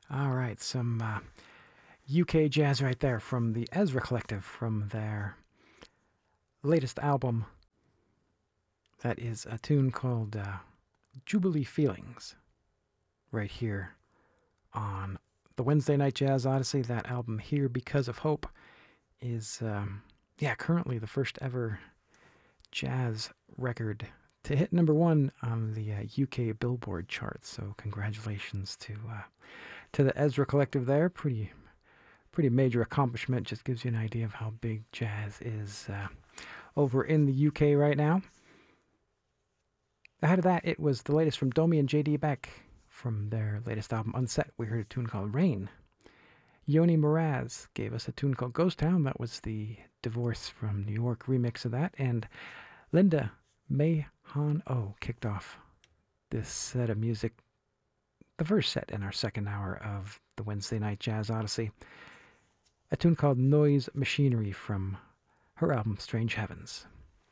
All right, some UK jazz right there from the Ezra Collective from their latest album. That is a tune called Jubilee Feelings right here on the Wednesday Night Jazz Odyssey. That album, Here Because of Hope, is currently the first ever jazz record to hit number one on the UK Billboard charts. So congratulations to the Ezra Collective there. Pretty major accomplishment. Just gives you an idea of how big jazz is over in the UK right now. Ahead of that, it was the latest from Domi and J.D. Beck from their latest album, Unset. We heard a tune called Rain. Yoni Mraz gave us a tune called Ghost Town. That was the Divorce from New York remix of that. And Linda May Han Oh kicked off this set of music, the first set in our second hour of the Wednesday Night Jazz Odyssey. A tune called Noise Machinery from her album Strange Heavens.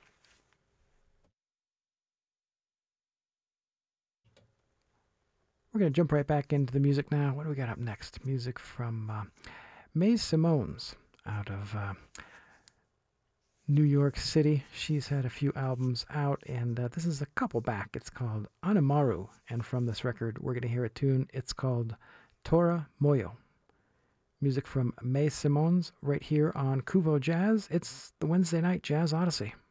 We're going to jump right back into the music now. What do we got up next? Music from Mae Simones out of New York City. She's had a few albums out, and this is a couple back. It's called Anamaru, and from this record, we're going to hear a tune. It's called Tora Moyo. Music from Mae Simones right here on Kuvo Jazz. It's the Wednesday Night Jazz Odyssey.